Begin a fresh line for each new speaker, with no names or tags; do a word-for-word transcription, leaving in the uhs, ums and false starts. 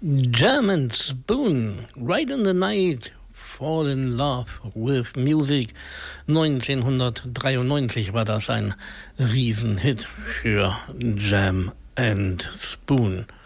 Jam and Spoon, Right in the Night, Fall in Love with Music. neunzehnhundertdreiundneunzig war das ein Riesenhit für Jam and Spoon.